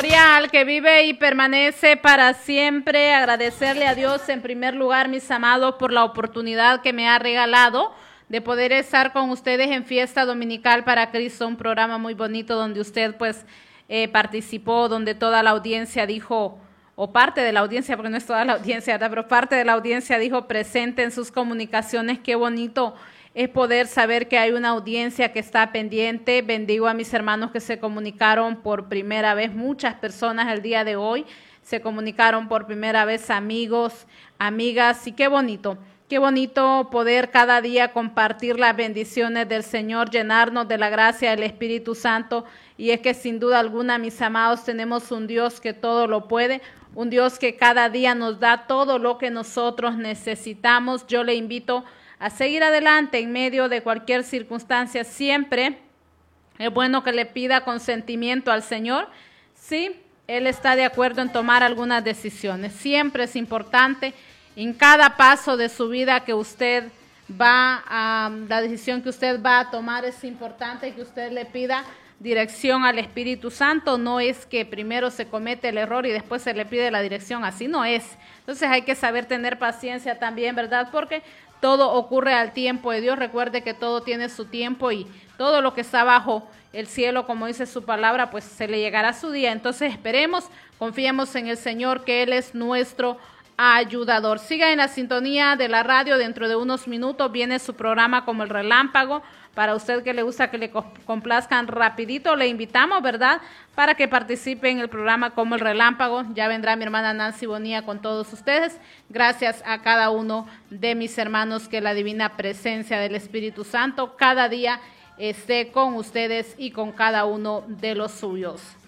Gloria al que vive y permanece para siempre. Agradecerle a Dios en primer lugar, mis amados, por la oportunidad que me ha regalado de poder estar con ustedes en Fiesta Dominical para Cristo, un programa muy bonito donde usted pues participó, donde toda la audiencia dijo, o parte de la audiencia, porque no es toda la audiencia, ¿verdad? Pero parte de la audiencia dijo presente en sus comunicaciones. Qué bonito es poder saber que hay una audiencia que está pendiente. Bendigo a mis hermanos que se comunicaron por primera vez, muchas personas el día de hoy se comunicaron por primera vez, amigos, amigas, y qué bonito poder cada día compartir las bendiciones del Señor, llenarnos de la gracia del Espíritu Santo. Y es que sin duda alguna, mis amados, tenemos un Dios que todo lo puede, un Dios que cada día nos da todo lo que nosotros necesitamos. Yo le invito a seguir adelante en medio de cualquier circunstancia. Siempre es bueno que le pida consentimiento al Señor, sí, Él está de acuerdo en tomar algunas decisiones. Siempre es importante en cada paso de su vida que usted la decisión que usted va a tomar, es importante que usted le pida dirección al Espíritu Santo. No es que primero se comete el error y después se le pide la dirección, así no es. Entonces hay que saber tener paciencia también, ¿verdad? Porque todo ocurre al tiempo de Dios. Recuerde que todo tiene su tiempo y todo lo que está bajo el cielo, como dice su palabra, pues se le llegará su día. Entonces esperemos, confiemos en el Señor, que Él es nuestro ayudador. Siga en la sintonía de la radio. Dentro de unos minutos viene su programa Como el Relámpago. Para usted que le gusta que le complazcan rapidito, le invitamos, ¿verdad?, para que participe en el programa Como el Relámpago. Ya vendrá mi hermana Nancy Bonilla con todos ustedes. Gracias a cada uno de mis hermanos, que la divina presencia del Espíritu Santo cada día esté con ustedes y con cada uno de los suyos.